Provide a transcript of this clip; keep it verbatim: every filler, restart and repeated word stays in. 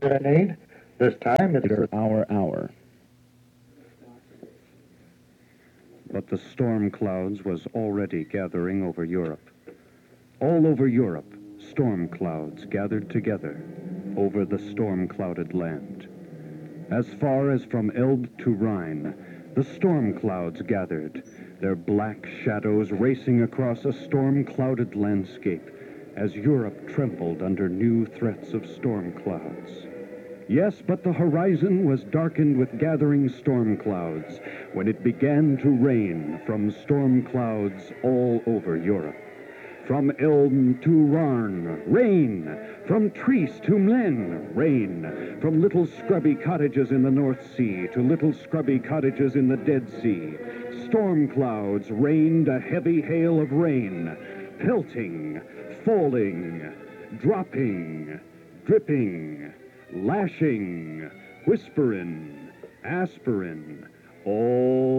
Serenade. This time it's Our hour. But the storm clouds was already gathering over Europe. All over Europe, storm clouds gathered together over the storm-clouded land. As far as from Elbe to Rhine, the storm clouds gathered, their black shadows racing across a storm-clouded landscape as Europe trembled under new threats of storm clouds. Yes, but the horizon was darkened with gathering storm clouds when it began to rain from storm clouds all over Europe. From Elbe to Rhine, rain. From Trieste to Mlen, rain. From little scrubby cottages in the North Sea to little scrubby cottages in the Dead Sea, storm clouds rained a heavy hail of rain, pelting, falling, dropping, dripping, lashing, whispering, aspirin, all